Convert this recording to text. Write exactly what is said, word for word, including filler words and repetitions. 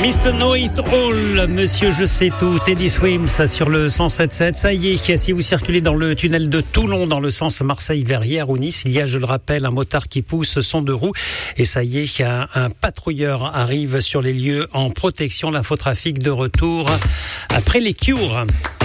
mister Know It All, Monsieur Je sais tout, Teddy Swims sur le cent sept sept. Ça y est, si vous circulez dans le tunnel de Toulon dans le sens Marseille-Verrières ou Nice, il y a, je le rappelle, un motard qui pousse son deux roues. Et ça y est, un, un patrouilleur arrive sur les lieux en protection. L'infotrafic de retour après les cures.